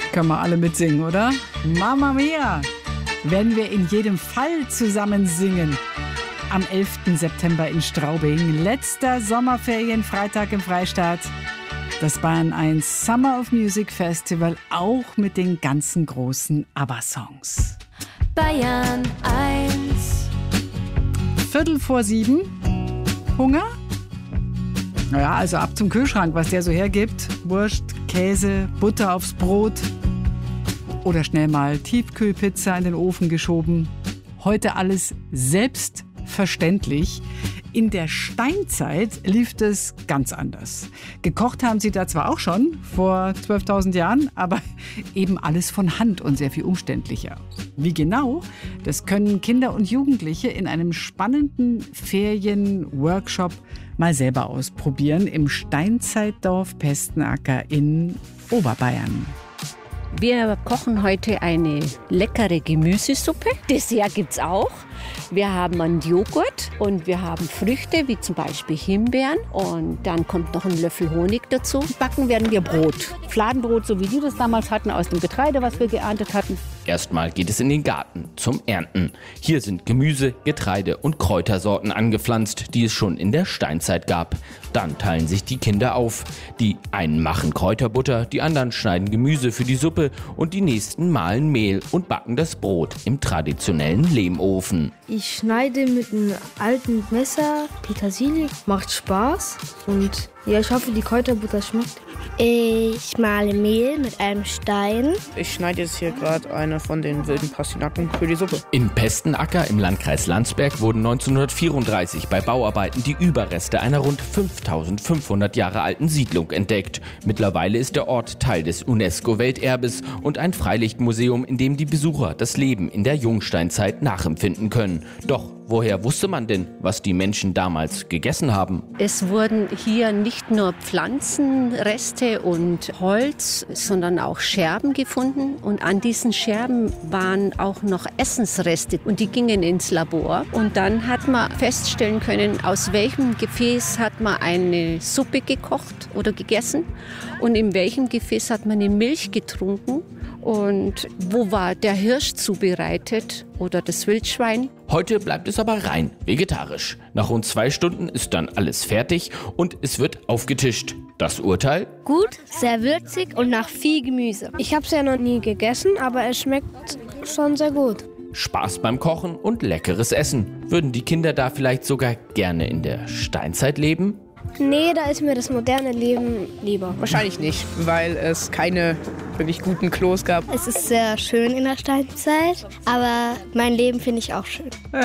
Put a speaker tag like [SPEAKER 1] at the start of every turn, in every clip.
[SPEAKER 1] Können wir alle mitsingen, oder? Mamma Mia! Werden wir in jedem Fall zusammen singen. Am 11. September in Straubing. Letzter Sommerferienfreitag im Freistaat. Das Bayern 1 Summer of Music Festival, auch mit den ganzen großen ABBA-Songs.
[SPEAKER 2] Bayern 1.
[SPEAKER 1] 6:45. Hunger? Naja, also ab zum Kühlschrank, was der so hergibt. Wurst, Käse, Butter aufs Brot. Oder schnell mal Tiefkühlpizza in den Ofen geschoben. Heute alles selbstverständlich. In der Steinzeit lief das ganz anders. Gekocht haben sie da zwar auch schon, vor 12.000 Jahren, aber eben alles von Hand und sehr viel umständlicher. Wie genau, das können Kinder und Jugendliche in einem spannenden Ferien-Workshop mal selber ausprobieren im Steinzeitdorf Pestenacker in Oberbayern.
[SPEAKER 3] Wir kochen heute eine leckere Gemüsesuppe. Dessert gibt's auch. Wir haben einen Joghurt und wir haben Früchte, wie zum Beispiel Himbeeren. Und dann kommt noch ein Löffel Honig dazu. Backen werden wir Brot. Fladenbrot, so wie die das damals hatten, aus dem Getreide, was wir geerntet hatten.
[SPEAKER 4] Erstmal geht es in den Garten zum Ernten. Hier sind Gemüse, Getreide und Kräutersorten angepflanzt, die es schon in der Steinzeit gab. Dann teilen sich die Kinder auf. Die einen machen Kräuterbutter, die anderen schneiden Gemüse für die Suppe und die nächsten mahlen Mehl und backen das Brot im traditionellen Lehmofen.
[SPEAKER 5] Ich schneide mit einem alten Messer Petersilie. Macht Spaß und ja, ich hoffe, die Kräuterbutter schmeckt.
[SPEAKER 6] Ich male Mehl mit einem Stein.
[SPEAKER 7] Ich schneide jetzt hier gerade eine von den wilden Pastinaken für die Suppe.
[SPEAKER 4] In Pestenacker im Landkreis Landsberg wurden 1934 bei Bauarbeiten die Überreste einer rund 5500 Jahre alten Siedlung entdeckt. Mittlerweile ist der Ort Teil des UNESCO-Welterbes und ein Freilichtmuseum, in dem die Besucher das Leben in der Jungsteinzeit nachempfinden können. Doch woher wusste man denn, was die Menschen damals gegessen haben?
[SPEAKER 3] Es wurden hier nicht nur Pflanzenreste und Holz, sondern auch Scherben gefunden. Und an diesen Scherben waren auch noch Essensreste. Und die gingen ins Labor. Und dann hat man feststellen können, aus welchem Gefäß hat man eine Suppe gekocht oder gegessen. Und in welchem Gefäß hat man eine Milch getrunken. Und wo war der Hirsch zubereitet oder das Wildschwein?
[SPEAKER 4] Heute bleibt es aber rein vegetarisch. Nach rund 2 Stunden ist dann alles fertig und es wird aufgetischt. Das Urteil?
[SPEAKER 6] Gut, sehr würzig und nach viel Gemüse.
[SPEAKER 5] Ich habe es ja noch nie gegessen, aber es schmeckt schon sehr gut.
[SPEAKER 4] Spaß beim Kochen und leckeres Essen. Würden die Kinder da vielleicht sogar gerne in der Steinzeit leben?
[SPEAKER 5] Nee, da ist mir das moderne Leben lieber.
[SPEAKER 7] Wahrscheinlich nicht, weil es keine wirklich guten Klos gab.
[SPEAKER 6] Es ist sehr schön in der Steinzeit, aber mein Leben finde ich auch schön.
[SPEAKER 1] Ja,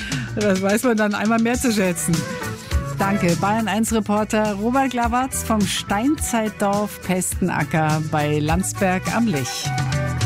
[SPEAKER 1] das weiß man dann einmal mehr zu schätzen. Danke, Bayern 1 Reporter Robert Glawatz vom Steinzeitdorf Pestenacker bei Landsberg am Lech.